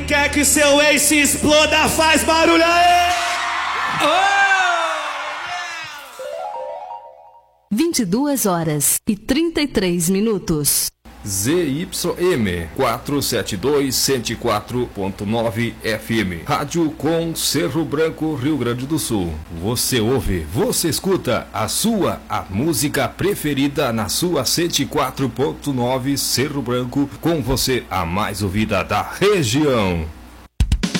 Quer que seu ex se exploda, faz barulho aí! Oh! 22h33. ZYM 472 104.9 FM. Rádio com Cerro Branco, Rio Grande do Sul. Você ouve, você escuta a música preferida na sua 104.9 Cerro Branco, com você a mais ouvida da região.